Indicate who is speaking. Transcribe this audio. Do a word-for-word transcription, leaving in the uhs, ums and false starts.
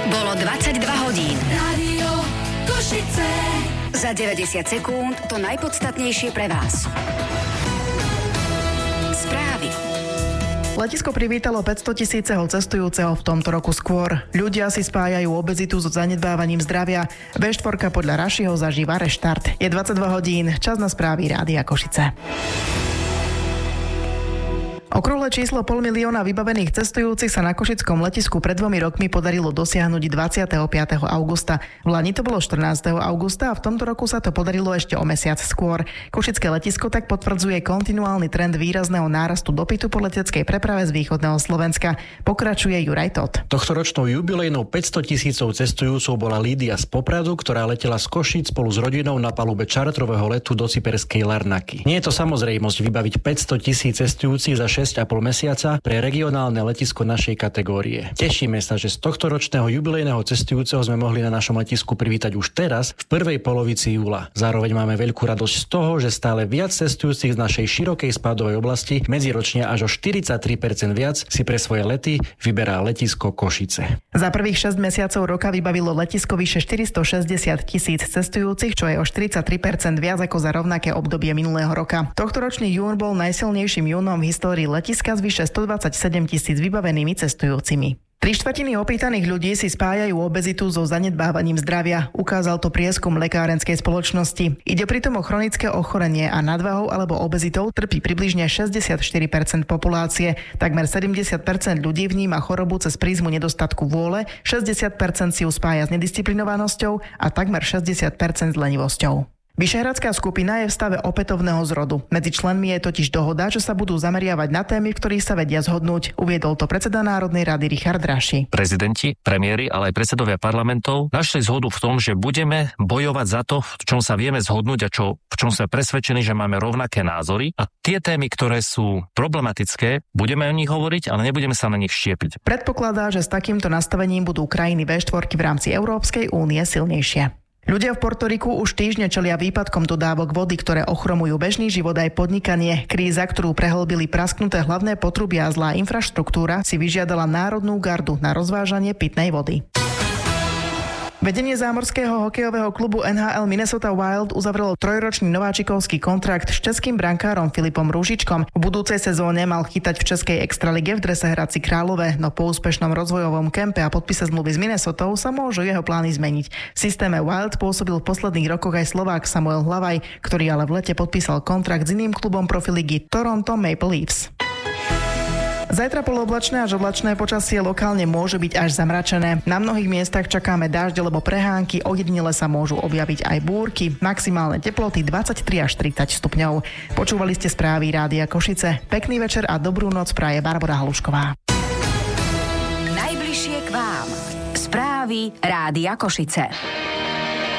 Speaker 1: Bolo dvadsaťdva hodín.
Speaker 2: Rádio Košice.
Speaker 1: Za deväťdesiat sekúnd to najpodstatnejšie pre vás. Správy.
Speaker 3: Letisko privítalo päťstotisíceho cestujúceho v tomto roku skôr. Ľudia si spájajú obezitu so zanedbávaním zdravia. vé štyri podľa Rašiho zažíva reštart. Je dvadsaťdva hodín, čas na správy Rádia Košice. Okrúhle číslo pol milióna vybavených cestujúcich sa na košickom letisku pred dvomi rokmi podarilo dosiahnuť dvadsiateho piateho augusta. V lani to bolo štrnásteho augusta a v tomto roku sa to podarilo ešte o mesiac skôr. Košické letisko tak potvrdzuje kontinuálny trend výrazného nárastu dopytu po leteckej preprave z východného Slovenska. Pokračuje Juraj Tot.
Speaker 4: Tohtoročnou jubilejnou päťstotisícov cestujúcov bola Lídia z Popradu, ktorá letela z Košíc spolu s rodinou na palube čartrového letu do cyperskej Larnaky. Nie je to samozrejmosť vybaviť päťstotisíc cestujúcich za šesť a pol mesiaca pre regionálne letisko našej kategórie. Tešíme sa, že z tohto ročného jubilejného cestujúceho sme mohli na našom letisku privítať už teraz, v prvej polovici júla. Zároveň máme veľkú radosť z toho, že stále viac cestujúcich z našej širokej spádovej oblasti, medziročne až o štyridsaťtri percent viac, si pre svoje lety vyberá letisko Košice.
Speaker 3: Za prvých šesť mesiacov roka vybavilo letisko vyše štyristošesťdesiat tisíc cestujúcich, čo je o štyridsaťtri percent viac ako za rovnaké obdobie minulého roka. Tohtoročný jún bol najsilnejším júnom v histórii letiska s vyše stodvadsaťsedem tisíc vybavenými cestujúcimi. Tri štvrtiny opýtaných ľudí si spájajú obezitu so zanedbávaním zdravia. Ukázal to prieskum lekárenskej spoločnosti. Ide pritom o chronické ochorenie a nadvahou alebo obezitou trpí približne šesťdesiatštyri percent populácie. Takmer sedemdesiat percent ľudí vníma chorobu cez prízmu nedostatku vôle, šesťdesiat percent si ju spája s nedisciplinovanosťou a takmer šesťdesiat percent s lenivosťou. Vyšehradská skupina je v stave opätovného zrodu. Medzi členmi je totiž dohoda, že sa budú zameriavať na témy, v ktorých sa vedia zhodnúť. Uviedol to predseda Národnej rady Richard Raši.
Speaker 5: Prezidenti, premiéri, ale aj predsedovia parlamentov našli zhodu v tom, že budeme bojovať za to, v čom sa vieme zhodnúť a čo, v čom sme presvedčení, že máme rovnaké názory. A tie témy, ktoré sú problematické, budeme o nich hovoriť, ale nebudeme sa na nich štiepiť.
Speaker 3: Predpokladá, že s takýmto nastavením budú krajiny vé štyri v rámci Európskej únie silnejšie. Ľudia v Portoriku už týždne čelia výpadkom dodávok vody, ktoré ochromujú bežný život aj podnikanie. Kríza, ktorú prehlbili prasknuté hlavné potrubia a zlá infraštruktúra, si vyžiadala národnú gardu na rozvážanie pitnej vody. Vedenie zámorského hokejového klubu en há el Minnesota Wild uzavrelo trojročný nováčikovský kontrakt s českým brankárom Filipom Rúžičkom. V budúcej sezóne mal chytať v českej extralige v drese Hradci Králové, no po úspešnom rozvojovom kempe a podpise zmluvy s Minnesotou sa môžu jeho plány zmeniť. V systéme Wild pôsobil v posledných rokoch aj Slovák Samuel Hlavaj, ktorý ale v lete podpísal kontrakt s iným klubom profiligy Toronto Maple Leafs. Zajtra polooblačné až oblačné počasie lokálne môže byť až zamračené. Na mnohých miestach čakáme dážď alebo prehánky, ojedinele sa môžu objaviť aj búrky. Maximálne teploty dvadsaťtri až tridsať stupňov. Počúvali ste správy Rádia Košice. Pekný večer a dobrú noc praje Barbora Halušková.
Speaker 1: Najbližšie k vám. Správy Rádia Košice.